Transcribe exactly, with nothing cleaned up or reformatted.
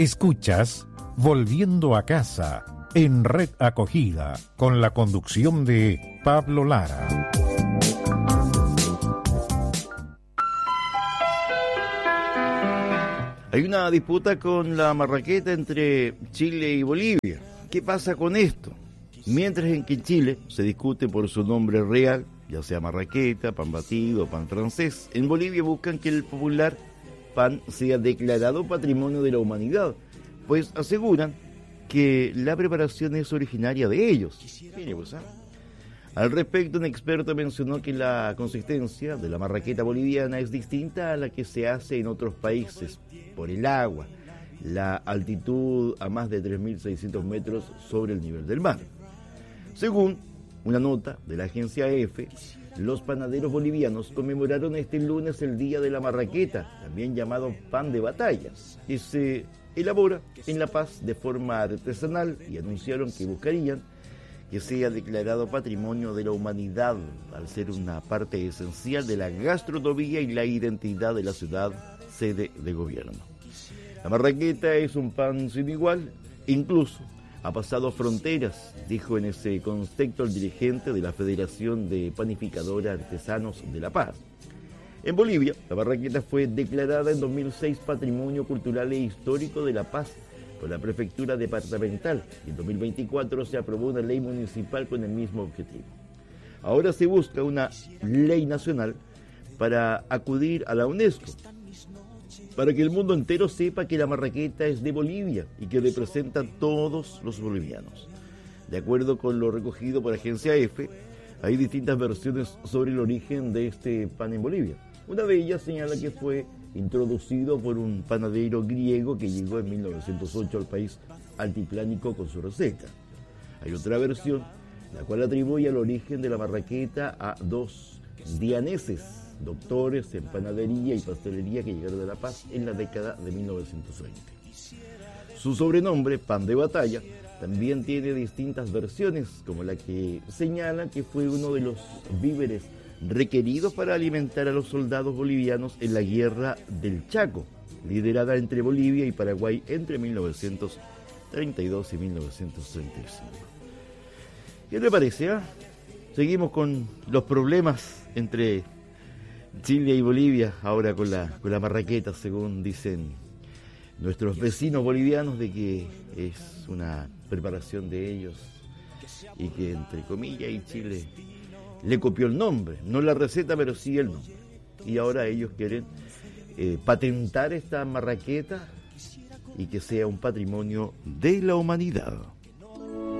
Escuchas Volviendo a Casa en Red Acogida con la conducción de Pablo Lara. Hay una disputa con la marraqueta entre Chile y Bolivia. ¿Qué pasa con esto? Mientras en que Chile se discute por su nombre real, ya sea marraqueta, pan batido o pan francés, en Bolivia buscan que el popular pan sea declarado Patrimonio de la Humanidad, pues aseguran que la preparación es originaria de ellos. Mire, pues, ¿eh? Al respecto, un experto mencionó que la consistencia de la marraqueta boliviana es distinta a la que se hace en otros países por el agua, la altitud a más de tres mil seiscientos metros sobre el nivel del mar. Según una nota de la agencia E F, los panaderos bolivianos conmemoraron este lunes el Día de la Marraqueta, también llamado pan de batalla, que se elabora en La Paz de forma artesanal, y anunciaron que buscarían que sea declarado Patrimonio de la Humanidad, al ser una parte esencial de la gastronomía y la identidad de la ciudad sede de gobierno. La marraqueta es un pan sin igual, incluso ha pasado fronteras, dijo en ese contexto el dirigente de la Federación de Panificadores Artesanos de La Paz. En Bolivia, la marraqueta fue declarada en dos mil seis Patrimonio Cultural e Histórico de La Paz por la Prefectura Departamental, y en dos mil veinticuatro se aprobó una ley municipal con el mismo objetivo. Ahora se busca una ley nacional para acudir a la UNESCO, para que el mundo entero sepa que la marraqueta es de Bolivia y que representa a todos los bolivianos. De acuerdo con lo recogido por Agencia F, hay distintas versiones sobre el origen de este pan en Bolivia. Una de ellas señala que fue introducido por un panadero griego que llegó en mil novecientos ocho al país altiplánico con su receta. Hay otra versión, la cual atribuye el origen de la marraqueta a dos dianeses, doctores en panadería y pastelería que llegaron de La Paz en la década de mil novecientos veinte. Su sobrenombre, pan de batalla, también tiene distintas versiones, como la que señala que fue uno de los víveres requeridos para alimentar a los soldados bolivianos en la Guerra del Chaco, liderada entre Bolivia y Paraguay entre mil novecientos treinta y dos y mil novecientos treinta y cinco. ¿Qué le parece? Eh? Seguimos con los problemas entre Chile y Bolivia, ahora con la, con la marraqueta, según dicen nuestros vecinos bolivianos, de que es una preparación de ellos y que, entre comillas, y Chile le copió el nombre, no la receta, pero sí el nombre. Y ahora ellos quieren eh, patentar esta marraqueta y que sea un patrimonio de la humanidad.